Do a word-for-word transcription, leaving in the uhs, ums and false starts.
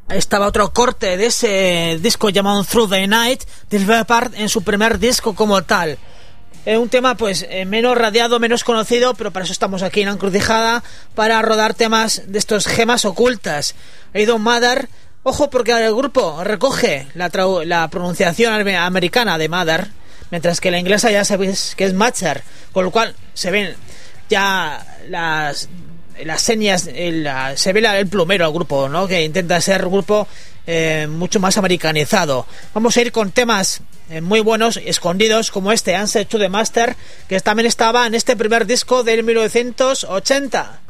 estaba otro corte de ese disco llamado Through the Night del Leppard en su primer disco como tal. Eh, un tema pues eh, menos radiado, menos conocido, pero para eso estamos aquí en la encrucijada, para rodar temas de estos gemas ocultas. He ido Mother, ojo porque el grupo recoge la, trau- la pronunciación americana de Mother, mientras que la inglesa ya sabéis que es Matcher, con lo cual se ven ya las las señas, el, la, se ve la, el plumero al grupo, ¿no? Que intenta ser un grupo eh, mucho más americanizado. Vamos a ir con temas eh, muy buenos, escondidos, como este Answer to the Master, que también estaba en este primer disco del mil novecientos ochenta.